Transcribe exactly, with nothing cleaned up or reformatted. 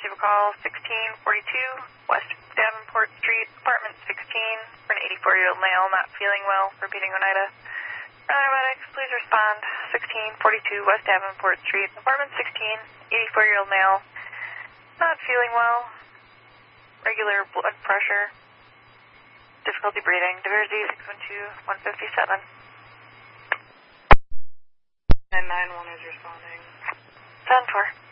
receive a call sixteen forty-two West Davenport Street, apartment sixteen, for an eighty-four-year-old male not feeling well, repeating Oneida. Paramedics, please respond. sixteen forty-two West Davenport Street, apartment sixteen, eighty-four-year-old male not feeling well, regular blood pressure, difficulty breathing, Diversey six one two one five seven. nine nine one is responding. ten four.